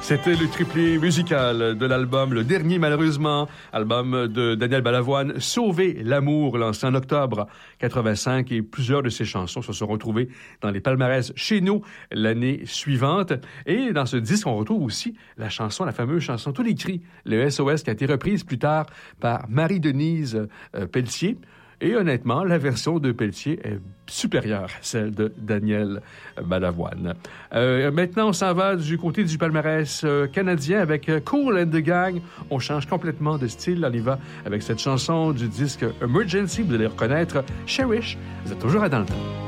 C'était le triplé musical de l'album, le dernier malheureusement, album de Daniel Balavoine, Sauver l'amour, lancé en octobre 85, et plusieurs de ses chansons se sont retrouvées dans les palmarès chez nous l'année suivante. Et dans ce disque, on retrouve aussi la fameuse chanson Tous les cris, le SOS, qui a été reprise plus tard par Marie-Denise Pelletier. Et honnêtement, la version de Pelletier est supérieure à celle de Daniel Balavoine. Maintenant, on s'en va du côté du palmarès canadien avec Kool and the Gang. On change complètement de style. On y va avec cette chanson du disque Emergency. Vous allez reconnaître Cherish. Vous êtes toujours à Dans le temps.